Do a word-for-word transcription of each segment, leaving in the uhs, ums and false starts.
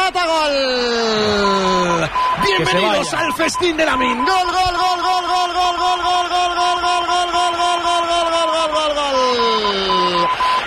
remata, gol. Bienvenidos al festín de Lamine. Gol, gol, gol, gol, gol, gol, gol, gol, gol, gol, gol, gol, gol, gol, gol, gol, gol, gol, gol, gol.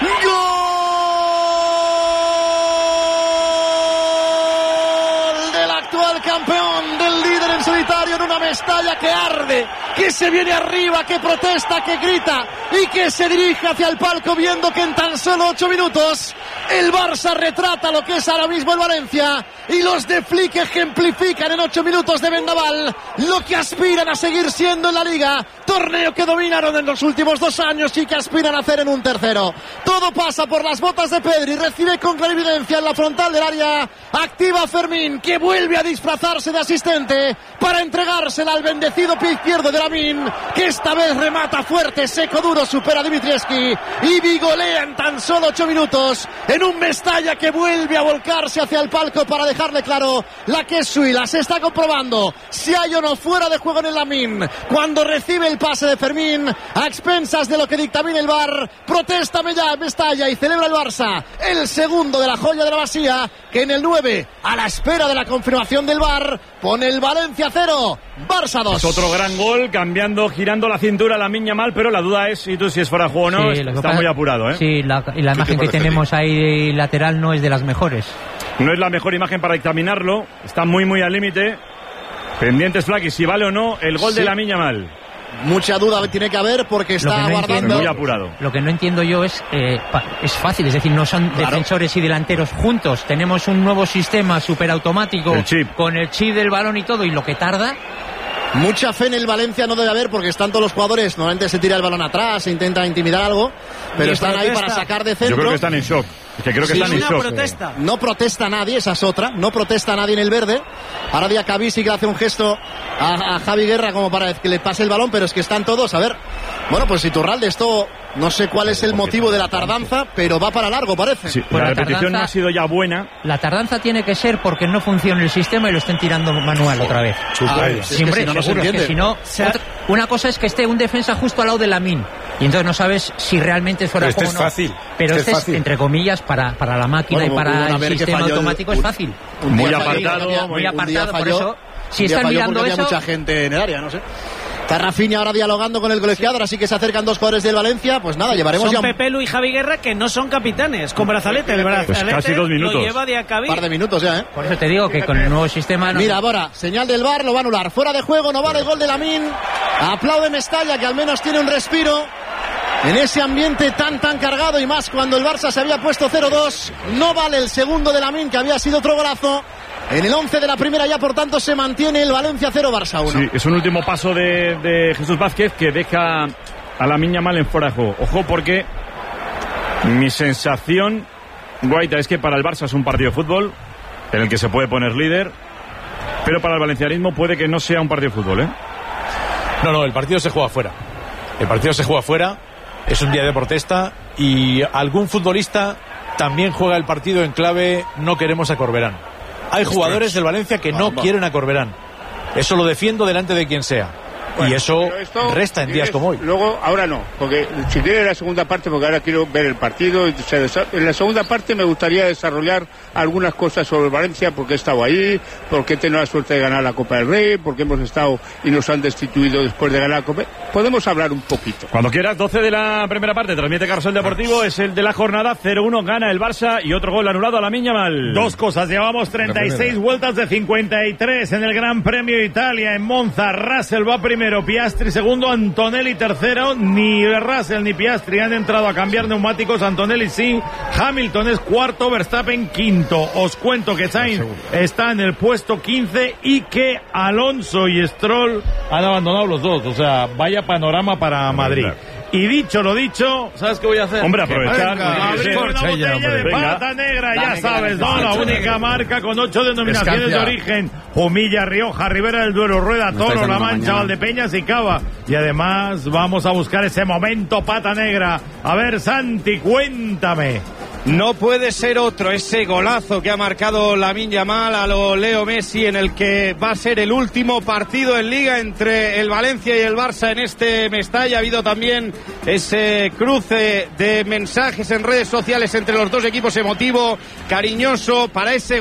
Gol del actual campeón, del líder en solitario en una Mestalla que arde, que se viene arriba, que protesta, que grita y que se dirige hacia el palco viendo que en tan solo ocho minutos el Barça retrata lo que es ahora mismo el Valencia y los de Flick ejemplifican en ocho minutos de vendaval lo que aspiran a seguir siendo en la Liga, torneo que dominaron en los últimos dos años y que aspiran a hacer en un tercero. Todo pasa por las botas de Pedri, recibe con clarividencia en la frontal del área, activa Fermín, que vuelve a disfrazarse de asistente para entregársela al bendecido pie izquierdo de Lamine, que esta vez remata fuerte, seco, duro, supera a Dimitrievski y vigolea en tan solo ocho minutos en un Mestalla que vuelve a volcarse hacia el palco para dejarle claro la que es suya. Se está comprobando si hay o no fuera de juego en el Lamine cuando recibe el pase de Fermín a expensas de lo que dictamina el V A R. Protesta Mestalla y celebra el Barça el segundo de la joya de la Masía, que en el nueve, a la espera de la confirmación del V A R, pone el Valencia cero, Barça dos. Es otro gran gol, cambiando, girando la cintura Lamine Yamal, pero la duda es si tú si es fuera de juego o no. Sí, está pasa, muy apurado, ¿eh? Sí, la, y la imagen que tenemos ahí lateral no es de las mejores. No es la mejor imagen para dictaminarlo, está muy muy al límite. Pendientes Flaky, si vale o no el gol sí. de Lamine Yamal. Mucha duda tiene que haber porque está no guardando. Entiendo, muy apurado. Lo que no entiendo yo es eh, es fácil, es decir, no son claro. defensores y delanteros juntos. Tenemos un nuevo sistema superautomático con el chip del balón y todo, y lo que tarda. Mucha fe en el Valencia no debe haber porque están todos los jugadores, normalmente se tira el balón atrás, se intenta intimidar algo, pero están protesta. ahí para sacar de centro. Yo creo que están en shock. Es que creo que sí, están en shock. Protesta. No protesta nadie, esa es otra. No protesta nadie en el verde. Ahora Diacabí sí que hace un gesto a, a Javi Guerra como para que le pase el balón, pero es que están todos. A ver, bueno, pues Iturralde, esto no sé cuál es el motivo de la tardanza, pero va para largo, parece. Sí, pues la, la repetición no ha sido ya buena. La tardanza tiene que ser porque no funciona el sistema y lo estén tirando manual otra vez. Ah, es Siempre, que si no, no se seguro, entiende. Que si no, otra, una cosa es que esté un defensa justo al lado de Lamine y entonces no sabes si realmente es fuera de juego o no. Es fácil. Pero este es, fácil. entre comillas, para, para la máquina bueno, y para el sistema automático el, es fácil. Un muy falló, apartado, día, muy apartado, falló, por eso, si están mirando eso... había mucha gente en el área, no sé. Está Rafinha ahora dialogando con el colegiado, ahora sí que se acercan dos jugadores del Valencia, pues nada, llevaremos son ya... Son un... Pepelu y Javi Guerra, que no son capitanes, con brazalete, el brazalete pues casi dos minutos. Lo lleva Diacabí. Un par de minutos ya, ¿eh? Por eso te digo que con el nuevo sistema... No... Mira, ahora, señal del V A R, lo va a anular, fuera de juego, no vale el gol de Lamine, aplaude Mestalla, que al menos tiene un respiro en ese ambiente tan tan cargado, y más cuando el Barça se había puesto cero dos, no vale el segundo de Lamine, que había sido otro golazo. En el once de la primera ya, por tanto, se mantiene el Valencia cero, Barça uno. Sí, es un último paso de, de Jesús Vázquez que deja a Lamine Yamal en fuera de juego. Ojo, porque mi sensación, Guaita, es que para el Barça es un partido de fútbol en el que se puede poner líder, pero para el valencianismo puede que no sea un partido de fútbol, ¿eh? No, no, el partido se juega fuera. El partido se juega fuera, es un día de protesta y algún futbolista también juega el partido en clave no queremos a Corberán. Hay jugadores del Valencia que no quieren a Corberán. Eso lo defiendo delante de quien sea. Bueno, y eso resta en días como hoy. Luego, ahora no, porque si quiere la segunda parte, porque ahora quiero ver el partido. En la segunda parte me gustaría desarrollar algunas cosas sobre Valencia, porque he estado ahí, porque he tenido la suerte de ganar la Copa del Rey, porque hemos estado y nos han destituido después de ganar la Copa. Podemos hablar un poquito. Cuando quieras, doce de la primera parte, transmite Carrusel Deportivo, es el de la jornada, cero uno, gana el Barça y otro gol anulado a Lamine Yamal. Dos cosas, llevamos treinta y seis vueltas de cincuenta y tres en el Gran Premio de Italia en Monza. Russell va primero. Primero Piastri, segundo Antonelli, tercero. Ni Russell ni Piastri han entrado a cambiar neumáticos, Antonelli sí. Hamilton es cuarto, Verstappen quinto. Os cuento que Sainz está en el puesto quince y que Alonso y Stroll han abandonado los dos. O sea, vaya panorama para Madrid. Y dicho lo dicho, ¿sabes qué voy a hacer? Hombre, aprovechar. Abrir una botella de pata negra, ya sabes, ¿no? La única marca con ocho denominaciones de origen. Humilla, Rioja, Ribera del Duero, Rueda, Toro, La Mancha, Valdepeñas y Cava. Y además vamos a buscar ese momento pata negra. A ver, Santi, cuéntame. No puede ser otro ese golazo que ha marcado Lamine Yamal a lo Leo Messi, en el que va a ser el último partido en Liga entre el Valencia y el Barça en este Mestalla. Ha habido también ese cruce de mensajes en redes sociales entre los dos equipos, emotivo, cariñoso para ese